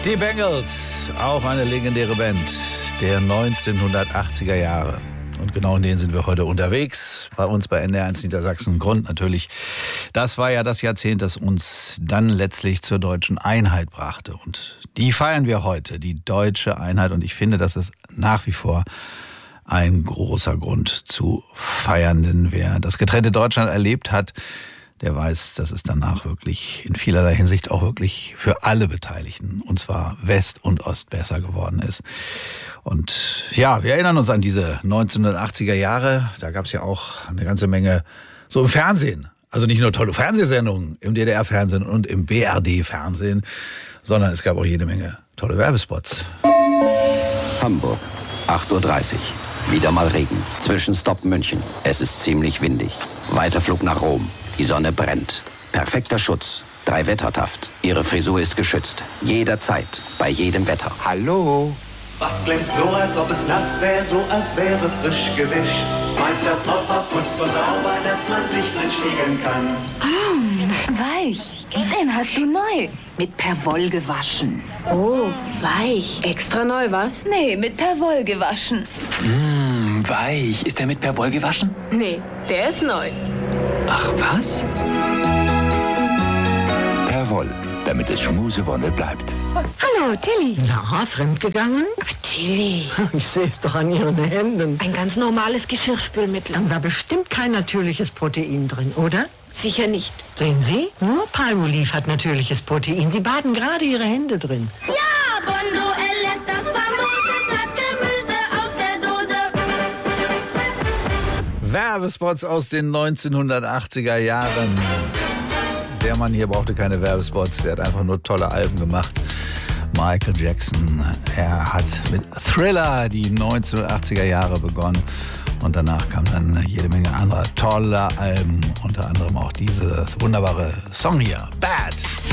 Die Bangles, auch eine legendäre Band der 1980er Jahre. Und genau in denen sind wir heute unterwegs, bei uns bei NDR1 Niedersachsen. Grund natürlich, das war ja das Jahrzehnt, das uns dann letztlich zur deutschen Einheit brachte. Und die feiern wir heute, die deutsche Einheit. Und ich finde, das ist nach wie vor ein großer Grund zu feiern. Denn wer das getrennte Deutschland erlebt hat, der weiß, dass es danach wirklich in vielerlei Hinsicht auch wirklich für alle Beteiligten, und zwar West und Ost, besser geworden ist. Und ja, wir erinnern uns an diese 1980er Jahre. Da gab es ja auch eine ganze Menge so im Fernsehen. Also nicht nur tolle Fernsehsendungen im DDR-Fernsehen und im BRD-Fernsehen, sondern es gab auch jede Menge tolle Werbespots. Hamburg, 8:30 Uhr. Wieder mal Regen. Zwischenstopp München. Es ist ziemlich windig. Weiterflug nach Rom. Die Sonne brennt. Perfekter Schutz. 3 Wettertaft. Ihre Frisur ist geschützt. Jederzeit. Bei jedem Wetter. Hallo? Was glänzt so, als ob es nass wäre, so als wäre frisch gewischt. Meister Propper putzt so sauber, dass man sich drin spiegeln kann. Weich. Den hast du neu. Mit Perwoll gewaschen. Oh, weich. Extra neu, was? Nee, mit Perwoll gewaschen. Weich. Ist der mit Perwoll gewaschen? Nee, der ist neu. Ach, was? Perwoll, damit es Schmusewonne bleibt. Hallo, Tilly. Na, fremdgegangen? Aber Tilly, Ich sehe es doch an Ihren Händen. ein ganz normales Geschirrspülmittel. Dann war bestimmt kein natürliches Protein drin, oder? Sicher nicht. Sehen Sie? Nur Palmolive hat natürliches Protein. Sie baden gerade Ihre Hände drin. Ja, Bonduell ist das famose Saftgemüse aus der Dose. Werbespots aus den 1980er Jahren. Der Mann hier brauchte keine Werbespots, der hat einfach nur tolle Alben gemacht. Michael Jackson, er hat mit Thriller die 1980er Jahre begonnen. Und danach kam dann jede Menge anderer toller Alben, unter anderem auch dieses wunderbare Song hier, Bad.